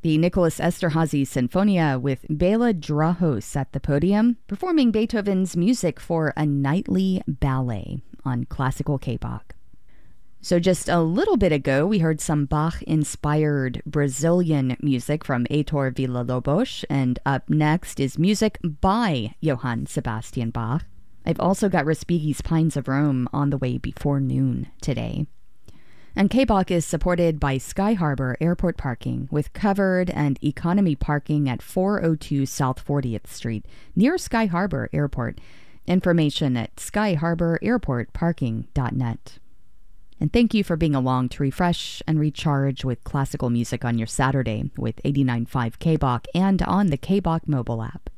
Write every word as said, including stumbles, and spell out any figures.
The Nicholas Esterhazy Sinfonia with Bela Drahos at the podium, performing Beethoven's music for a nightly ballet on Classical K-Bach. So just a little bit ago, we heard some Bach-inspired Brazilian music from Heitor Villa-Lobos, and up next is music by Johann Sebastian Bach. I've also got Respighi's Pines of Rome on the way before noon today. And K-Bach is supported by Sky Harbor Airport Parking with covered and economy parking at four oh two South fortieth Street near Sky Harbor Airport. Information at sky harbor airport parking dot net. And thank you for being along to refresh and recharge with classical music on your Saturday with eighty-nine point five K-Bach and on the K-Bach mobile app.